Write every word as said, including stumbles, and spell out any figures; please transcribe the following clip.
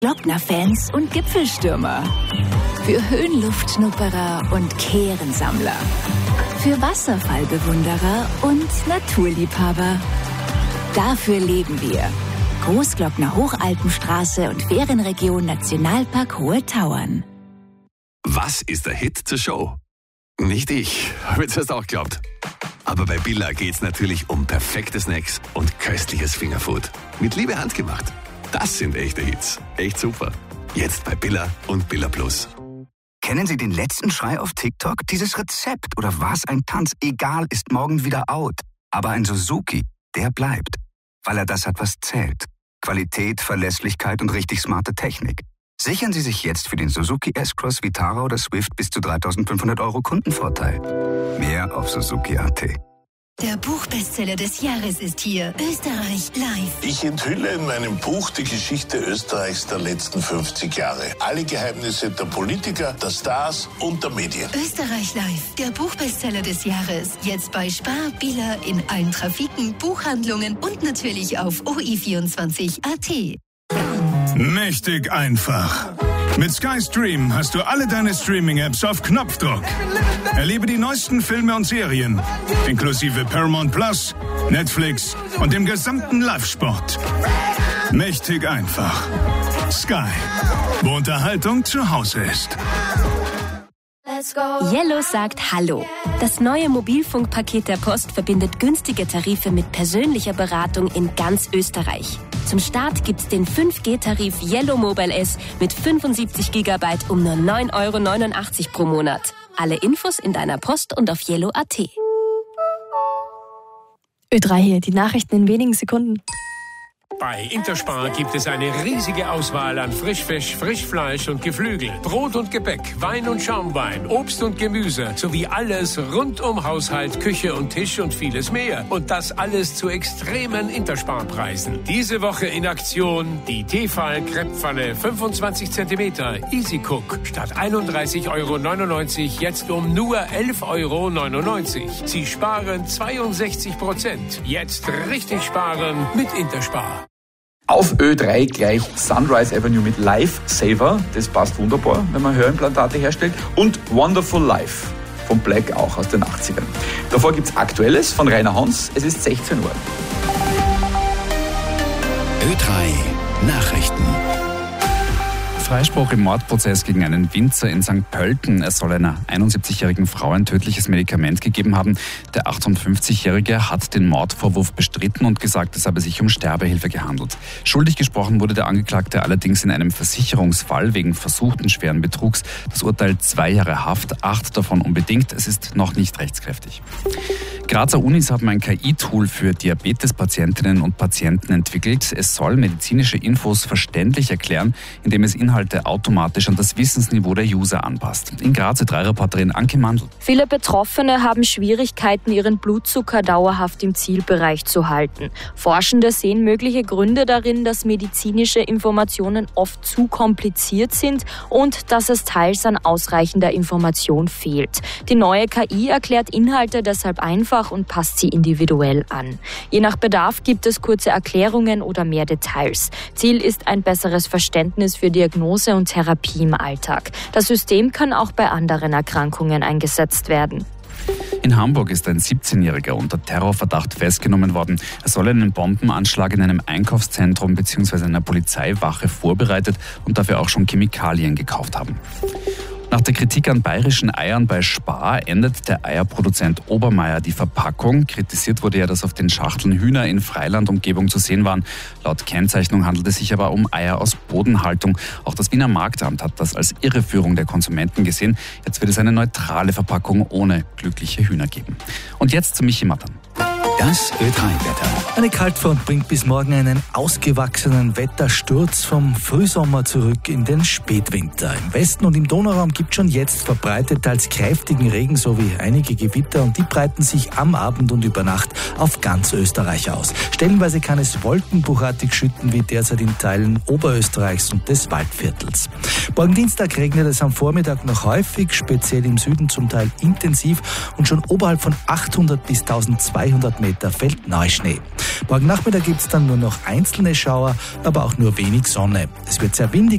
Glockner-Fans und Gipfelstürmer. Für Höhenluftschnupperer und Kehrensammler. Für Wasserfallbewunderer und Naturliebhaber. Dafür leben wir. Großglockner Hochalpenstraße und Ferienregion Nationalpark Hohe Tauern. Was ist der Hit zur Show? Nicht ich, habe ich zuerst auch geglaubt. Aber bei Billa geht's natürlich um perfekte Snacks und köstliches Fingerfood. Mit Liebe handgemacht. Das sind echte Hits. Echt super. Jetzt bei Billa und Billa Plus. Kennen Sie den letzten Schrei auf TikTok? Dieses Rezept oder was ein Tanz, egal, ist morgen wieder out. Aber ein Suzuki, der bleibt. Weil er das hat, was zählt. Qualität, Verlässlichkeit und richtig smarte Technik. Sichern Sie sich jetzt für den Suzuki S-Cross, Vitara oder Swift bis zu dreitausendfünfhundert Euro Kundenvorteil. Mehr auf Suzuki Punkt a t. Der Buchbestseller des Jahres ist hier. Österreich live. Ich enthülle in meinem Buch die Geschichte Österreichs der letzten fünfzig Jahre. Alle Geheimnisse der Politiker, der Stars und der Medien. Österreich live. Der Buchbestseller des Jahres. Jetzt bei Spar, Billa, in allen Trafiken, Buchhandlungen und natürlich auf O I vierundzwanzig Punkt a t. Mächtig einfach. Mit Sky Stream hast du alle deine Streaming-Apps auf Knopfdruck. Erlebe die neuesten Filme und Serien, inklusive Paramount Plus, Netflix und dem gesamten Live-Sport. Mächtig einfach. Sky, wo Unterhaltung zu Hause ist. Yellow sagt Hallo. Das neue Mobilfunkpaket der Post verbindet günstige Tarife mit persönlicher Beratung in ganz Österreich. Zum Start gibt's den fünf G-Tarif Yellow Mobile S mit fünfundsiebzig Gigabyte um nur neun Euro neunundachtzig pro Monat. Alle Infos in deiner Post und auf yellow Punkt a t. Ö drei hier, die Nachrichten in wenigen Sekunden. Bei Interspar gibt es eine riesige Auswahl an Frischfisch, Frischfleisch und Geflügel, Brot und Gebäck, Wein und Schaumwein, Obst und Gemüse sowie alles rund um Haushalt, Küche und Tisch und vieles mehr. Und das alles zu extremen Interspar-Preisen. Diese Woche in Aktion die Tefal Crepepfanne fünfundzwanzig Zentimeter Easy Cook statt einunddreißig Euro neunundneunzig jetzt um nur elf Euro neunundneunzig. Sie sparen zweiundsechzig Prozent. Jetzt richtig sparen mit Interspar. Auf Ö drei gleich Sunrise Avenue mit Lifesaver, das passt wunderbar, wenn man Hörimplantate herstellt, und Wonderful Life von Black, auch aus den achtzigern. Davor gibt's Aktuelles von Rainer Hans, es ist sechzehn Uhr. Ö drei Nachrichten. Freispruch im Mordprozess gegen einen Winzer in Sankt Pölten. Es soll einer einundsiebzigjährigen Frau ein tödliches Medikament gegeben haben. Der achtundfünfzigjährige hat den Mordvorwurf bestritten und gesagt, es habe sich um Sterbehilfe gehandelt. Schuldig gesprochen wurde der Angeklagte allerdings in einem Versicherungsfall wegen versuchten schweren Betrugs. Das Urteil zwei Jahre Haft, acht davon unbedingt. Es ist noch nicht rechtskräftig. Grazer Unis haben ein K I-Tool für Diabetespatientinnen und Patienten entwickelt. Es soll medizinische Infos verständlich erklären, indem es Inhalte automatisch an das Wissensniveau der User anpasst. In Graz drei Reporterin Anke Mandl. Viele Betroffene haben Schwierigkeiten, ihren Blutzucker dauerhaft im Zielbereich zu halten. Forschende sehen mögliche Gründe darin, dass medizinische Informationen oft zu kompliziert sind und dass es teils an ausreichender Information fehlt. Die neue K I erklärt Inhalte deshalb einfach und passt sie individuell an. Je nach Bedarf gibt es kurze Erklärungen oder mehr Details. Ziel ist ein besseres Verständnis für Diagnose und Therapie im Alltag. Das System kann auch bei anderen Erkrankungen eingesetzt werden. In Hamburg ist ein siebzehnjähriger unter Terrorverdacht festgenommen worden. Er soll einen Bombenanschlag in einem Einkaufszentrum bzw. einer Polizeiwache vorbereitet und dafür auch schon Chemikalien gekauft haben. Nach der Kritik an bayerischen Eiern bei Spar endet der Eierproduzent Obermeier die Verpackung. Kritisiert wurde ja, dass auf den Schachteln Hühner in Freilandumgebung zu sehen waren. Laut Kennzeichnung handelt es sich aber um Eier aus Bodenhaltung. Auch das Wiener Marktamt hat das als Irreführung der Konsumenten gesehen. Jetzt wird es eine neutrale Verpackung ohne glückliche Hühner geben. Und jetzt zu Michi Mattern. Das Ö drei Wetter. Eine Kaltfront bringt bis morgen einen ausgewachsenen Wettersturz vom Frühsommer zurück in den Spätwinter. Im Westen und im Donauraum gibt es schon jetzt verbreitet teils kräftigen Regen sowie einige Gewitter und die breiten sich am Abend und über Nacht auf ganz Österreich aus. Stellenweise kann es wolkenbuchartig schütten wie derzeit in Teilen Oberösterreichs und des Waldviertels. Morgen Dienstag regnet es am Vormittag noch häufig, speziell im Süden zum Teil intensiv und schon oberhalb von achthundert bis eintausendzweihundert Meter fällt Neuschnee. Morgen Nachmittag gibt es dann nur noch einzelne Schauer, aber auch nur wenig Sonne. Es wird sehr windig.